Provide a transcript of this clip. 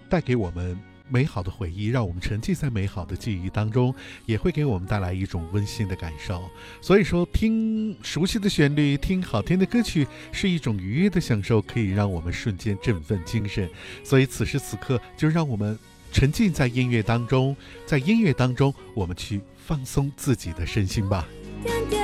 带给我们美好的回忆，让我们沉浸在美好的记忆当中，也会给我们带来一种温馨的感受。所以说，听熟悉的旋律，听好听的歌曲，是一种愉悦的享受，可以让我们瞬间振奋精神。所以此时此刻，就让我们沉浸在音乐当中，在音乐当中，我们去放松自己的身心吧。